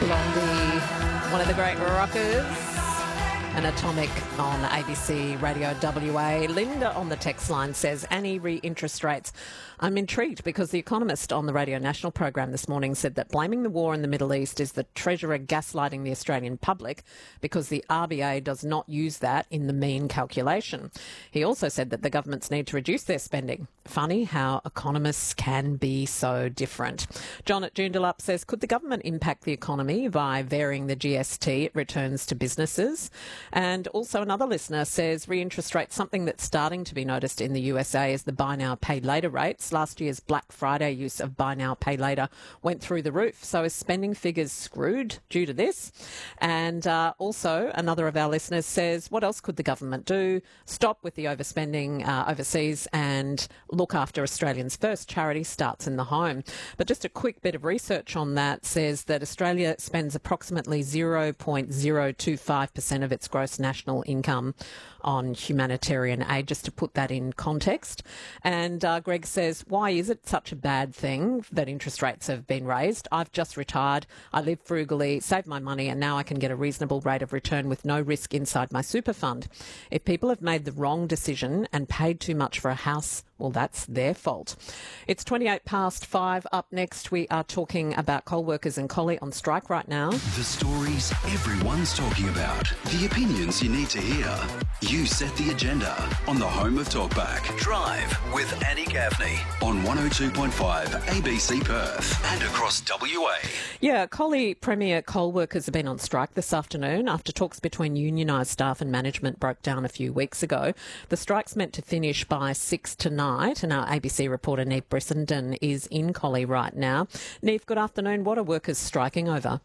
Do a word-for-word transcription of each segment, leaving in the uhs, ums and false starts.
Blondie, one of the great rockers. An Atomic on A B C Radio W A. Linda on the text line says, Annie, re-interest rates. I'm intrigued because The Economist on the Radio National program this morning said that blaming the war in the Middle East is the Treasurer gaslighting the Australian public because the R B A does not use that in the mean calculation. He also said that the governments need to reduce their spending. Funny how economists can be so different. John at Joondalup says, could the government impact the economy by varying the G S T it returns to businesses? And also another listener says re-interest rates, something that's starting to be noticed in the U S A is the buy now, pay later rates. Last year's Black Friday use of buy now, pay later went through the roof. So is spending figures screwed due to this? And uh, also another of our listeners says, what else could the government do? Stop with the overspending uh, overseas and look after Australians first. Charity starts in the home. But just a quick bit of research on that says that Australia spends approximately zero point zero two five percent of its gross national income on humanitarian aid, just to put that in context. And uh, Greg says, why is it such a bad thing that interest rates have been raised? I've just retired. I live frugally, save my money, and now I can get a reasonable rate of return with no risk inside my super fund. If people have made the wrong decision and paid too much for a house, well, that's their fault. It's twenty-eight past five. Up next, we are talking about coal workers in Collie on strike right now. The stories everyone's talking about. The opinions you need to hear. You set the agenda on the home of Talkback. Drive with Annie Gaffney on one oh two point five A B C Perth and across W A. Yeah, Collie Premier coal workers have been on strike this afternoon after talks between unionised staff and management broke down a few weeks ago. The strike's meant to finish by six tonight, and our A B C reporter Neve Brissenden is in Collie right now. Neve, good afternoon. What are workers striking over?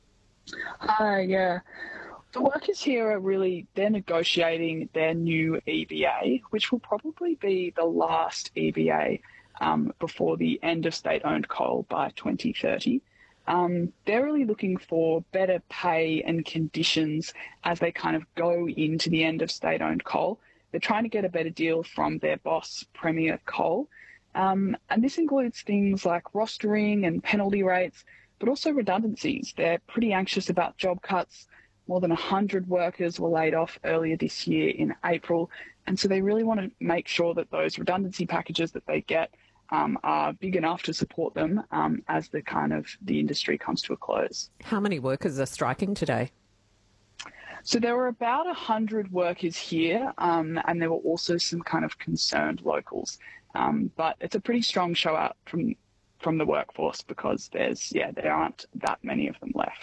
Hi, yeah. The workers here are really, they're negotiating their new E B A, which will probably be the last E B A um, before the end of state-owned coal by twenty thirty. Um, they're really looking for better pay and conditions as they kind of go into the end of state-owned coal. They're trying to get a better deal from their boss, Premier Coal. Um, and this includes things like rostering and penalty rates, but also redundancies. They're pretty anxious about job cuts. More than one hundred workers were laid off earlier this year in April. And so they really want to make sure that those redundancy packages that they get um, are big enough to support them um, as the kind of the industry comes to a close. How many workers are striking today? So there were about one hundred workers here, um, and there were also some kind of concerned locals. Um, but it's a pretty strong show out from from the workforce because there's, yeah, there aren't that many of them left.